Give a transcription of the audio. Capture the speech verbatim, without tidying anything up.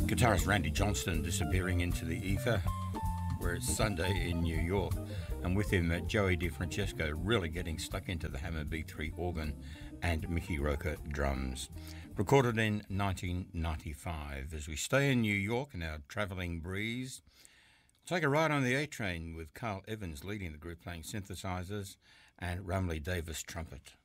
Guitarist Randy Johnston disappearing into the ether, where it's Sunday in New York, and with him uh, Joey DeFrancesco really getting stuck into the Hammond B three organ and Mickey Roker drums. Recorded in nineteen ninety-five. As we stay in New York in our travelling breeze, take a ride on the A Train with Carl Evans leading the group playing synthesizers and Rumley Davis trumpet.